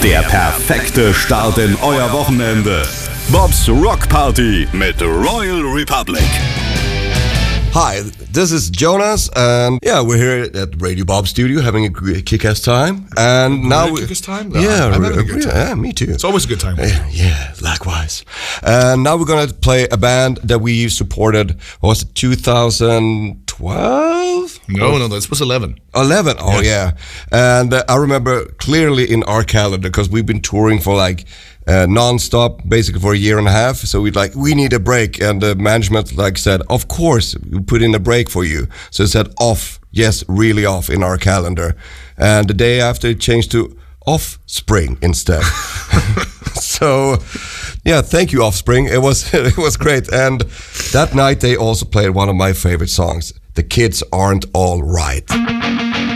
Der perfekte Start in euer Wochenende. Bob's Rock Party mit Royal Republic. Hi, this is Jonas, and we're here at Radio Bob Studio having a kick-ass time. And now kick-ass time? Yeah, I'm having a good time. Yeah, me too. It's always a good time. Yeah, likewise. And now we're gonna play a band that we supported. Was it 2012? No, this was 11. 11. Oh yeah. And I remember clearly in our calendar because we've been touring for like. Non-stop, basically for a year and a half. So we need a break, and the management said, of course, we put in a break for you. So it said off, yes, really off in our calendar. And the day after, it changed to Offspring instead. So, thank you, Offspring. It was great. And that night they also played one of my favorite songs, "The Kids Aren't All Right."